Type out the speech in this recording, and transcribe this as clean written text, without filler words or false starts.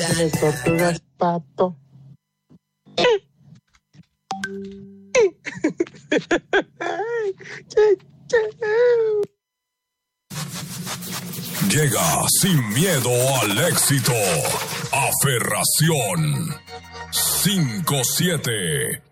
Las tortugas, pato. Llega sin miedo al éxito. Aferración 5-7.